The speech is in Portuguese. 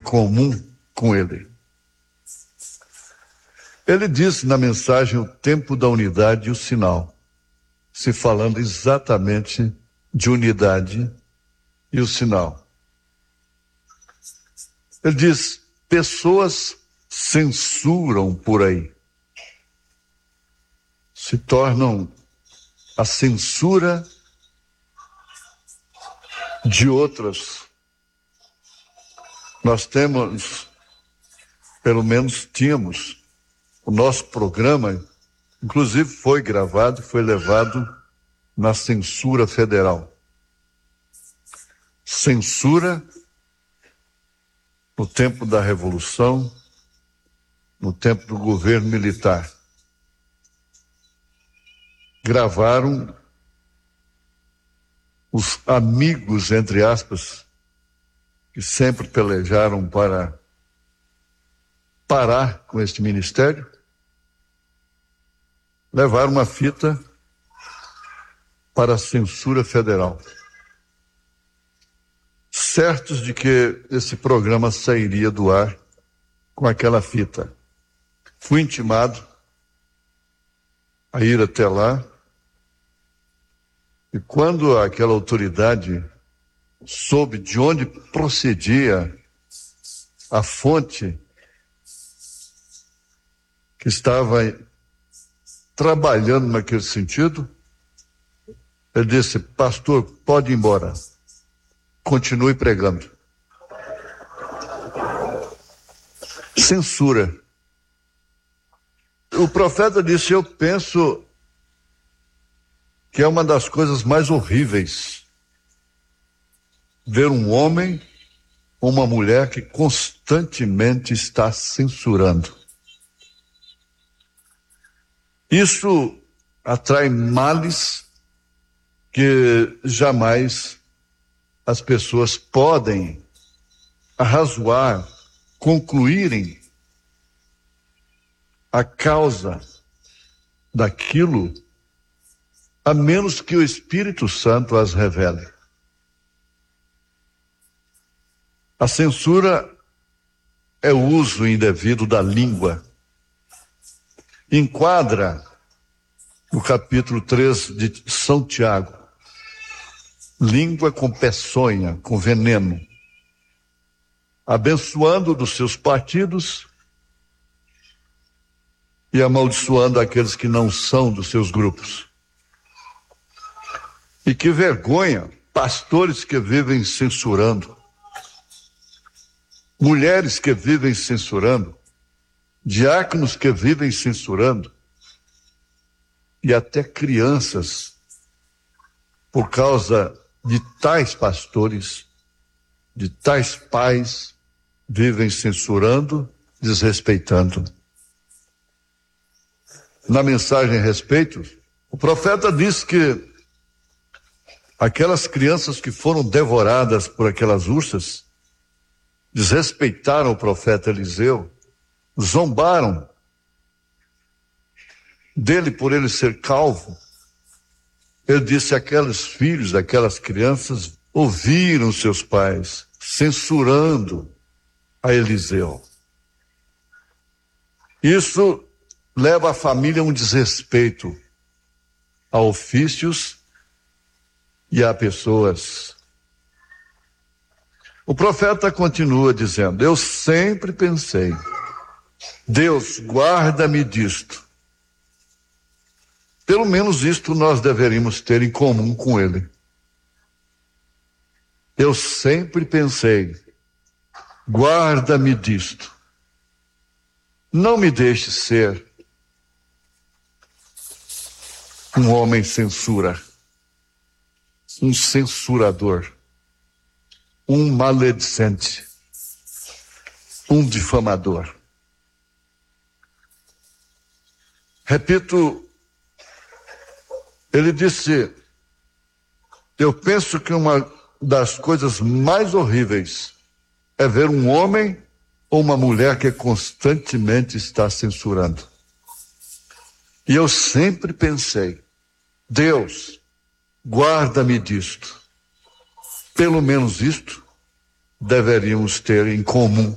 comum com ele. Ele disse na mensagem o tempo da unidade e o sinal, se falando exatamente de unidade e o sinal. Ele diz, pessoas censuram por aí, se tornam a censura de outras. Nós temos, pelo menos tínhamos, o nosso programa, inclusive foi gravado e foi levado na censura federal. Censura no tempo da Revolução, no tempo do governo militar. Gravaram os amigos, entre aspas, que sempre pelejaram para parar com este ministério, levaram uma fita para a censura federal, certos de que esse programa sairia do ar com aquela fita. Fui intimado a ir até lá, e quando aquela autoridade soube de onde procedia a fonte que estava trabalhando naquele sentido, ele disse, pastor, pode ir embora, continue pregando. Censura. O profeta disse, eu penso que é uma das coisas mais horríveis ver um homem ou uma mulher que constantemente está censurando. Isso atrai males que jamais as pessoas podem arrazoar, concluírem a causa daquilo, a menos que o Espírito Santo as revele. A censura é o uso indevido da língua. Enquadra no capítulo 3 de São Tiago. Língua com peçonha, com veneno, abençoando dos seus partidos e amaldiçoando aqueles que não são dos seus grupos. E que vergonha, pastores que vivem censurando, mulheres que vivem censurando, diáconos que vivem censurando, e até crianças, por causa de tais pastores, de tais pais, vivem censurando, desrespeitando. Na mensagem a respeito, o profeta diz que aquelas crianças que foram devoradas por aquelas ursas desrespeitaram o profeta Eliseu, zombaram dele por ele ser calvo. Ele disse, aqueles filhos daquelas crianças ouviram seus pais censurando a Eliseu. Isso leva a família a um desrespeito a ofícios e a pessoas. O profeta continua dizendo, eu sempre pensei, Deus, guarda-me disto. Pelo menos isto nós deveríamos ter em comum com ele. Eu sempre pensei, guarda-me disto. Não me deixe ser um homem censura, um censurador, um maledicente, um difamador. Repito, ele disse, eu penso que uma das coisas mais horríveis é ver um homem ou uma mulher que constantemente está censurando. E eu sempre pensei, Deus, guarda-me disto. Pelo menos isto deveríamos ter em comum